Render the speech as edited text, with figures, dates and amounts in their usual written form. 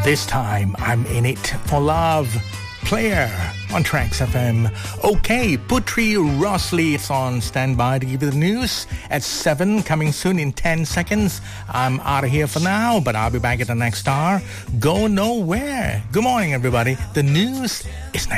This time, I'm in it for love. Player on Tracks FM. Okay, Putri Rosli is on standby to give you the news at 7, coming soon in 10 seconds. I'm out of here for now, but I'll be back at the next hour. Go nowhere. Good morning, everybody. The news is next.